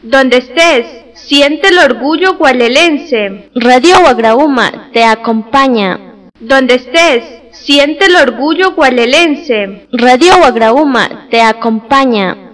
Donde estés, siente el orgullo gualelense. Radio Guagrauma te acompaña. Donde estés, siente el orgullo gualelense. Radio Guagrauma te acompaña.